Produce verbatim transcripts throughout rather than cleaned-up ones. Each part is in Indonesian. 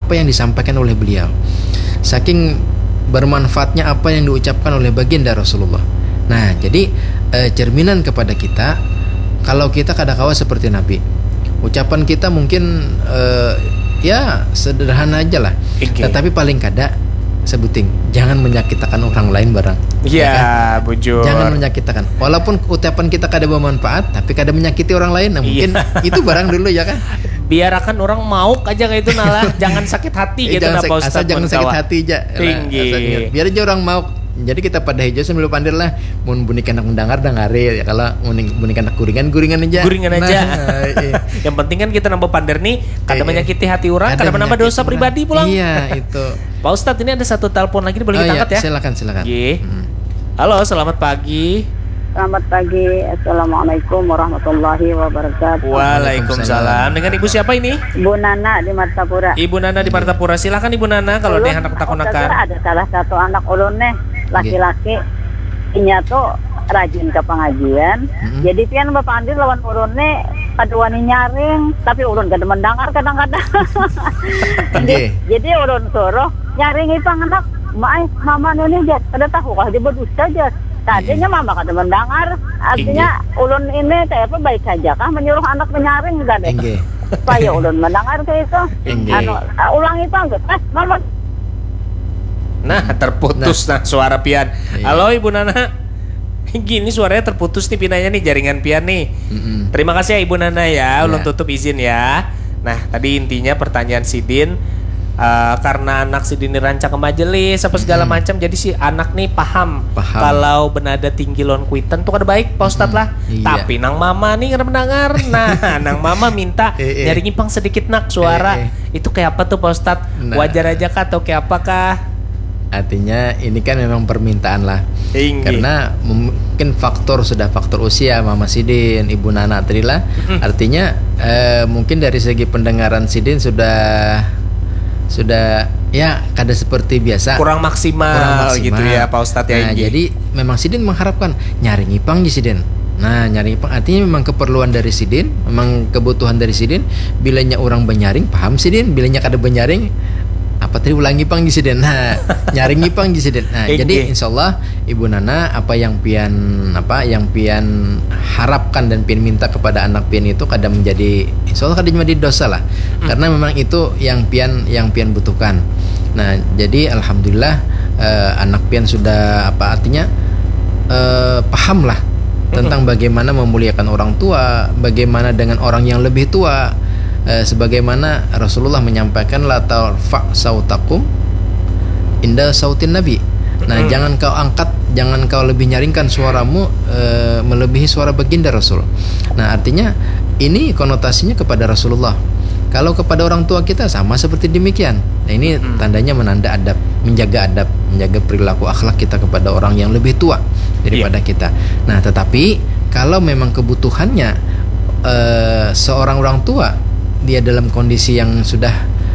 apa yang disampaikan oleh beliau. Saking bermanfaatnya apa yang diucapkan oleh baginda Rasulullah. Nah, jadi eh, cerminan kepada kita kalau kita kadang-kala seperti Nabi. Ucapan kita mungkin eh, ya sederhana aja lah. Okay. Tetapi paling kada sebuting jangan menyakitkan orang lain barang. Iya, ya kan? Bujur. Jangan menyakitkan. Walaupun ucapan kita kada bermanfaat, tapi kada menyakiti orang lain. Nah, mungkin itu barang dulu ya kan. Biarkan orang mauk aja kayak itu nalah. Jangan sakit hati gitu jangan nah, Pak Ustadz. Asal jangan sakit hati aja. Tinggi. Nah, biar aja orang mauk. Jadi kita pada hijau sambil pandir lah. Mun bunik anak mendengar dangare ya, kalau bunik anak guringan guringan aja. Guringan aja. Nah, iya. Yang penting kan kita nambah pandir nih, kada menyakiti hati orang, kada menambah dosa orang pribadi pulang. Iya, itu. Pak Ustadz, ini ada satu telepon lagi, boleh oh, kita angkat iya. ya? Silakan, silakan. Hmm. Halo, selamat pagi. Selamat pagi. Assalamualaikum warahmatullahi wabarakatuh. Waalaikumsalam. Dengan Ibu siapa ini? Ibu Nana di Martapura. Ibu Nana di Martapura. Silakan Ibu Nana kalau ada anak takunakan. Ada salah satu anak ulun nih, laki-laki. Inya tuh rajin ke pengajian. Mm-hmm. Jadi pian Bapak Andi lawan ulun nih kaduani nyaring, tapi ulun kada mendengar kadang-kadang. Okay. Jadi ulun suruh nyaring ipang anak, "Mai, mama ini jas, kada tahu kah dia berdusta jas." Tadinya yeah. Mama kada mendengar. Artinya Inge. Ulun ini kayak apa baik saja kah menyuruh anak menyaring kada? Inge. Supaya ulun mendengar kayak itu. Anu, uh, ulangi pang, "Eh, mama." Nah, terputus nah, nah suara pian. Iya. Halo Ibu Nana. Gini suaranya terputus nih pinanya nih, jaringan pian nih. Mm-mm. Terima kasih ya Ibu Nana ya, ulun yeah. tutup izin ya. Nah, tadi intinya pertanyaan Sidin uh, karena anak Sidin dirancang ke majelis apa segala mm-hmm. macam, jadi si anak nih paham, paham. Kalau benada tinggi lon kuiten tuh kada baik Pak Ustadz lah. Mm-hmm. Tapi iya. Nang mama nih kada mendengar. Nah, nang mama minta nyari nyimpang sedikit nak suara. Itu kayak apa tuh Pak Ustadz? Nah. Wajar aja kah atau kayak apakah? Artinya ini kan memang permintaan lah. Tinggi. Karena mungkin faktor sudah faktor usia Mama Sidin, Ibu Nana tadi lah. Mm. Artinya eh, mungkin dari segi pendengaran Sidin sudah sudah ya kada seperti biasa. Kurang maksimal, kurang maksimal. Gitu ya Pak Ustadz ya. Nah, jadi memang Sidin mengharapkan nyari ngipang di Sidin. Nah, nyari ngipang artinya memang keperluan dari Sidin, memang kebutuhan dari Sidin. Bilanya orang benyaring paham Sidin, bilanya kada benyaring apa tadi ulangi pang gisiden. Nah, nyaringi pang gisiden. Nah, okay. Jadi insyaallah Ibu Nana apa yang pian apa yang pian harapkan dan pian minta kepada anak pian itu kada menjadi insyaallah kada menjadi dosa lah. Hmm. Karena memang itu yang pian yang pian butuhkan. Nah, jadi alhamdulillah eh, anak pian sudah apa artinya eh, paham lah tentang bagaimana memuliakan orang tua, bagaimana dengan orang yang lebih tua. Eh, sebagaimana Rasulullah menyampaikan la tarfa sautakum inda sautin nabi. Nah, hmm. jangan kau angkat, jangan kau lebih nyaringkan suaramu eh, melebihi suara baginda Rasul. Nah, artinya ini konotasinya kepada Rasulullah. Kalau kepada orang tua kita sama seperti demikian. Nah, ini hmm. tandanya menanda adab, menjaga adab, menjaga perilaku akhlak kita kepada orang yang lebih tua daripada yeah. kita. Nah, tetapi kalau memang kebutuhannya eh, seorang orang tua dia dalam kondisi yang sudah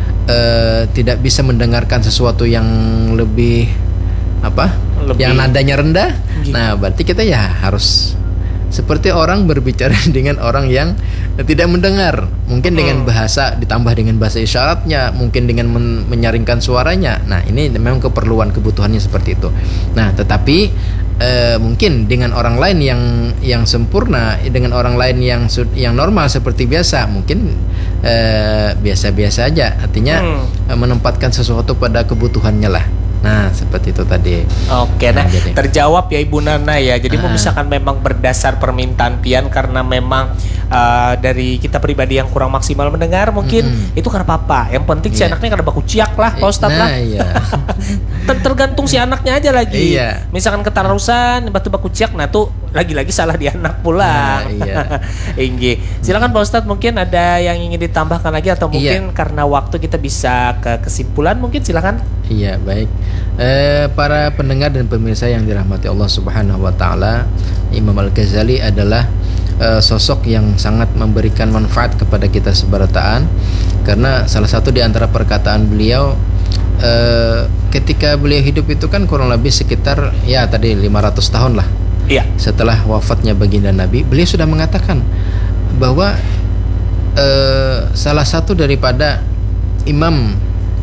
uh, tidak bisa mendengarkan sesuatu yang lebih apa, lebih. Yang nadanya rendah, gitu. Nah berarti kita ya harus seperti orang berbicara dengan orang yang tidak mendengar, mungkin hmm. dengan bahasa ditambah dengan bahasa isyaratnya, mungkin dengan men- menyaringkan suaranya. Nah ini memang keperluan kebutuhannya seperti itu. Nah tetapi Uh, mungkin dengan orang lain yang yang sempurna, dengan orang lain yang yang normal seperti biasa, mungkin uh, biasa-biasa aja. Artinya hmm. uh, menempatkan sesuatu pada kebutuhannya lah. Nah, seperti itu tadi. Oke, nah, nah terjawab ya Ibu Nana ya. Jadi uh. misalkan memang berdasar permintaan pian karena memang uh, dari kita pribadi yang kurang maksimal mendengar, mungkin mm-hmm. itu karena apa-apa. Yang penting yeah. si anaknya kada baku ciak lah, Pak Ustadz nah, lah. Iya. Tergantung si anaknya aja lagi. Iya. Misalkan ketarusan, batu baku ciak, nah tuh lagi-lagi salah di anak pula. Nah, iya. Inggi. Silakan Pak Ustadz, mungkin ada yang ingin ditambahkan lagi atau mungkin iya. karena waktu kita bisa ke kesimpulan, mungkin silakan. Iya, baik. Eh, para pendengar dan pemirsa yang dirahmati Allah Subhanahu wa taala, Imam Al-Ghazali adalah eh, sosok yang sangat memberikan manfaat kepada kita sebarataan, karena salah satu di antara perkataan beliau eh, ketika beliau hidup itu kan kurang lebih sekitar ya tadi lima ratus tahun lah. Iya. Setelah wafatnya baginda Nabi, beliau sudah mengatakan bahwa eh, salah satu daripada imam